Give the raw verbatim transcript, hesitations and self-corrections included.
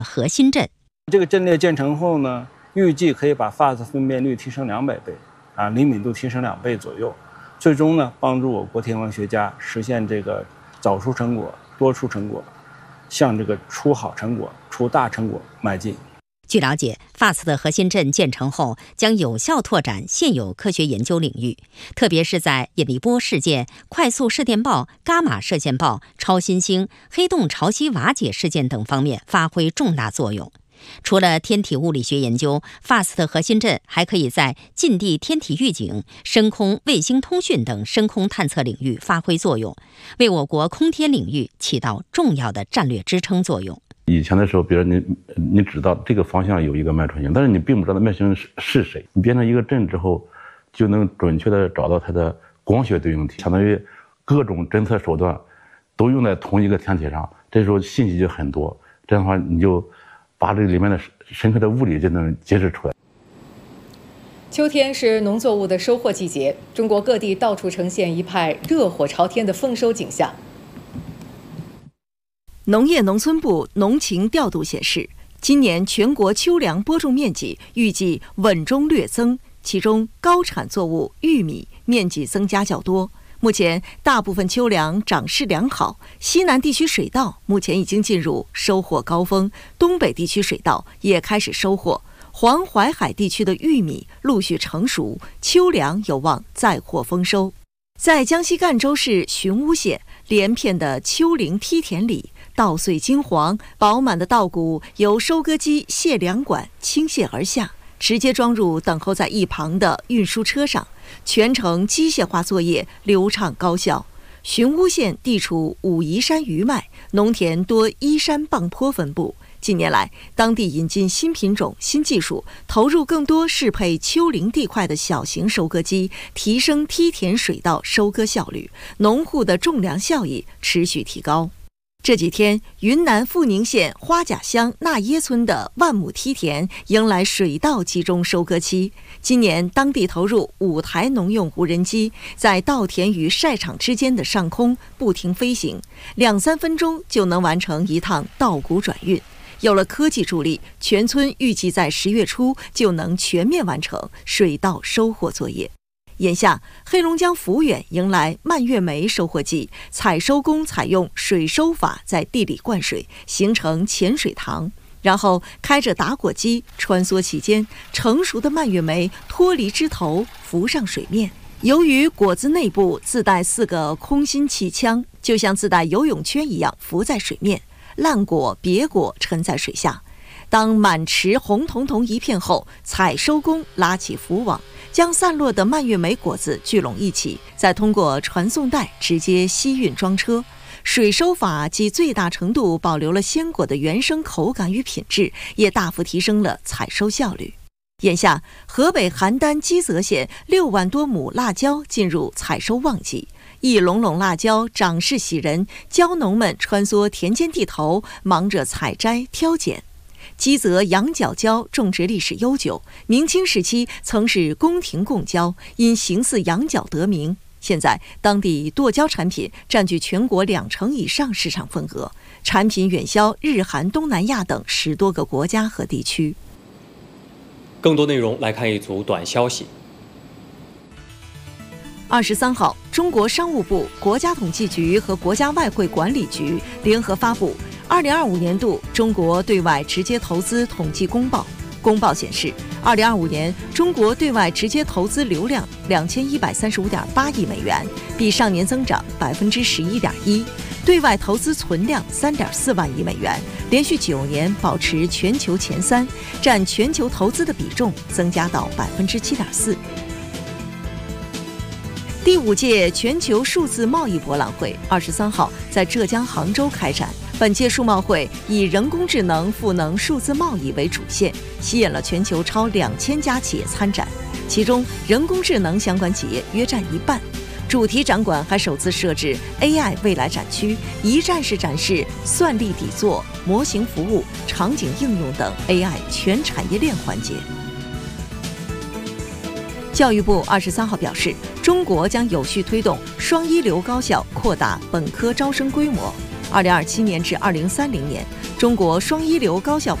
核心镇。 这个阵列建成后呢，预计可以把 F A S 分辨率提升两百倍，啊，灵敏度提升两倍左右，最终呢，帮助我国天文学家实现这个早出成果、多出成果，向这个出好成果、出大成果迈进。 据了解 ，F A S 的核心镇建成后，将有效拓展现有科学研究领域，特别是在引力波事件、快速射电暴、伽马射线暴、超新星、黑洞潮汐瓦解事件等方面发挥重大作用。除了天体物理学研究 ，F A S 的核心镇还可以在近地天体预警、深空卫星通讯等深空探测领域发挥作用，为我国空天领域起到重要的战略支撑作用。 以前的时候，比如你你知道这个方向有一个脉冲星，但是你并不知道脉冲星是谁。你变成一个阵之后，就能准确的找到它的光学对应体，相当于各种侦测手段都用在同一个天体上，这时候信息就很多。这样的话，你就把这里面的深刻的物理就能揭示出来。 秋天是农作物的收获季节，中国各地到处呈现一派热火朝天的丰收景象。 农业农村部农情调度显示，今年全国秋粮播种面积预计稳中略增，其中高产作物玉米面积增加较多。目前大部分秋粮长势良好，西南地区水稻目前已经进入收获高峰，东北地区水稻也开始收获，黄淮海地区的玉米陆续成熟，秋粮有望再获丰收。在江西赣州市寻乌县，连片的丘陵梯田里，稻穗金黄，饱满的稻谷由收割机卸粮管倾泻而下，直接装入等候在一旁的运输车上，全程机械化作业流畅高效。寻乌县地处武夷山余脉，农田多依山傍坡分布。近年来，当地引进新品种、新技术，投入更多适配丘陵地块的小型收割机，提升梯田水稻收割效率，农户的种粮效益持续提高。这几天，云南富宁县花甲乡纳耶村的万亩梯田迎来水稻集中收割期。今年，当地投入五台农用无人机，在稻田与晒场之间的上空不停飞行，两三分钟就能完成一趟稻谷转运。有了科技助力，全村预计在十月初就能全面完成水稻收获作业。眼下，黑龙江抚远迎来蔓越莓收获季，采收工采用水收法在地里灌水，形成潜水塘，然后开着打果机穿梭其间，成熟的蔓越莓脱离枝头浮上水面。由于果子内部自带四个空心气腔，就像自带游泳圈一样浮在水面，烂果、瘪果沉在水下。当满池红彤彤一片后，采收工拉起浮网，将散落的蔓越莓果子聚拢一起，再通过传送带直接吸运装车。水收法既最大程度保留了鲜果的原生口感与品质，也大幅提升了采收效率。眼下，河北邯郸基泽县六万多亩辣椒进入采收旺季，一垄垄辣椒长势喜人，椒农们穿梭田间地头，忙着采摘挑拣。基泽羊角椒种植历史悠久，明清时期曾是宫廷贡椒，因形似羊角得名。现在，当地剁椒产品占据全国两成以上市场份额，产品远销日韩、东南亚等十多个国家和地区。 更多内容来看一组短消息。 二十三号，中国商务部、国家统计局和国家外汇管理局联合发布二零二五年度中国对外直接投资统计公报。公报显示，二零二五年中国对外直接投资流量两千一百三十五点八亿美元，比上年增长百分之十一点一；对外投资存量三点四万亿美元，连续九年保持全球前三，占全球投资的比重增加到百分之七点四。第五届全球数字贸易博览会二十三号在浙江杭州开展。本届数贸会以人工智能赋能数字贸易为主线，吸引了全球超两千家企业参展，其中人工智能相关企业约占一半。主题展馆还首次设置 A I 未来展区，一站式展示算力底座、模型服务、场景应用等 A I 全产业链环节。教育部二十三号表示，中国将有序推动双一流高校扩大本科招生规模。二零二七年至二零三零年， 中国双一流高校